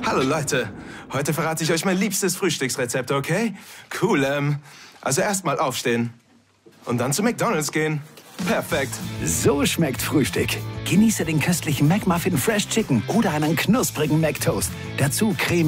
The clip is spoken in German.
Hallo Leute, heute verrate ich euch mein liebstes Frühstücksrezept, okay? Cool, also erstmal aufstehen und dann zu McDonald's gehen. Perfekt. So schmeckt Frühstück. Genieße den köstlichen McMuffin Fresh Chicken oder einen knusprigen McToast. Dazu Creme